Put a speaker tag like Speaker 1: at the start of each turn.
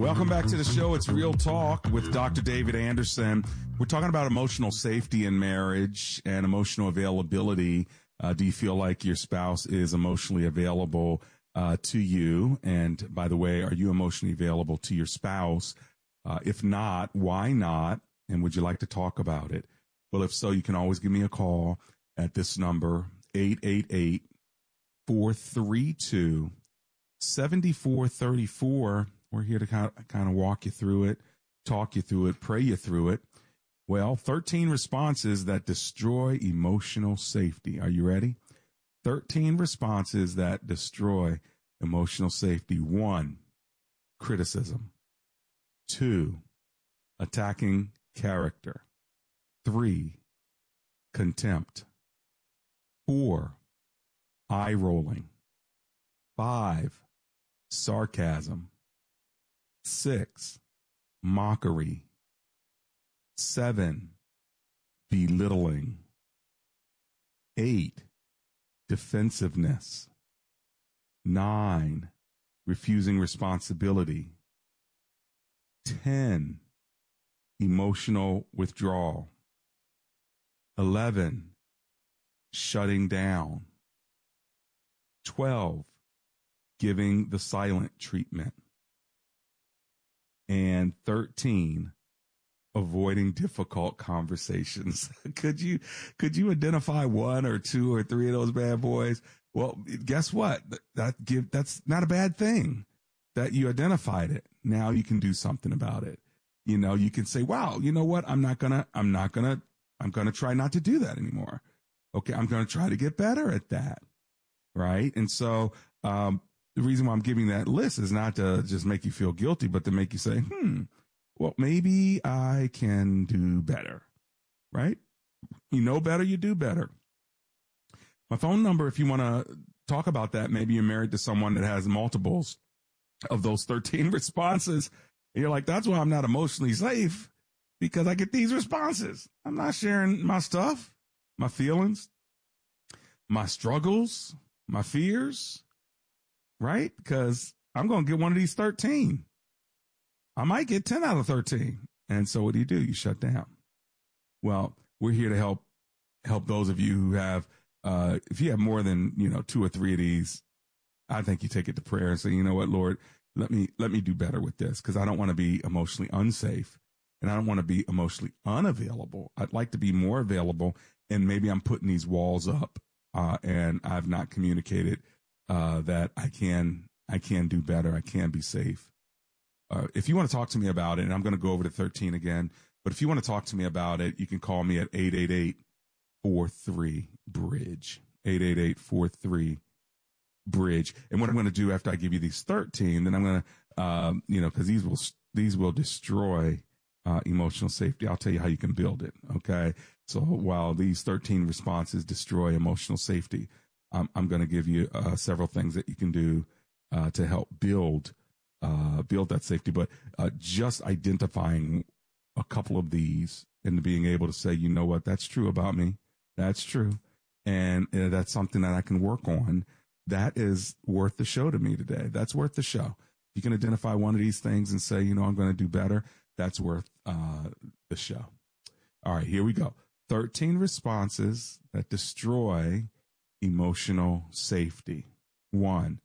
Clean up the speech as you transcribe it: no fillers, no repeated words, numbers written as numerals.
Speaker 1: Welcome back to the show. It's Real Talk with Dr. David Anderson. We're talking about emotional safety in marriage and emotional availability. Do you feel like your spouse is emotionally available to you? And by the way, are you emotionally available to your spouse? If not, why not? And would you like to talk about it? Well, if so, you can always give me a call at this number, 888-432-7434. We're here to kind of walk you through it, talk you through it, pray you through it. Well, 13 responses that destroy emotional safety. Are you ready? 13 responses that destroy emotional safety. 1, criticism. 2, attacking character. 3, contempt. 4, eye rolling. 5, sarcasm. 6, mockery. 7, belittling. 8, defensiveness. 9, refusing responsibility. 10, emotional withdrawal. 11, shutting down. 12, giving the silent treatment. And 13, avoiding difficult conversations. Could you identify 1 or 2 or 3 of those bad boys? Well, guess what? That's not a bad thing that you identified it. Now you can do something about it. You know, you can say, wow, you know what? I'm going to try not to do that anymore. Okay. I'm going to try to get better at that. Right. And so, the reason why I'm giving that list is not to just make you feel guilty, but to make you say, well, maybe I can do better, right? You know better, you do better. My phone number, if you want to talk about that, maybe you're married to someone that has multiples of those 13 responses. And you're like, that's why I'm not emotionally safe, because I get these responses. I'm not sharing my stuff, my feelings, my struggles, my fears. Right? Because I'm going to get one of these 13. I might get 10 out of 13. And so what do? You shut down. Well, we're here to help those of you who have, if you have more than, 2 or 3 of these, I think you take it to prayer and say, you know what, Lord, let me do better with this, because I don't want to be emotionally unsafe and I don't want to be emotionally unavailable. I'd like to be more available, and maybe I'm putting these walls up and I've not communicated that I can do better. I can be safe. If you want to talk to me about it, and I'm going to go over to 13 again, but if you want to talk to me about it, you can call me at 888-43-BRIDGE, 888-43-BRIDGE. And what I'm going to do after I give you these 13, then I'm going to, because these will destroy emotional safety. I'll tell you how you can build it. Okay. So while these 13 responses destroy emotional safety, I'm going to give you several things that you can do to help build that safety. But just identifying a couple of these and being able to say, you know what, that's true about me. That's true. And that's something that I can work on. That is worth the show to me today. That's worth the show. You can identify one of these things and say, I'm going to do better. That's worth the show. All right, here we go. 13 responses that destroy emotional safety. 1,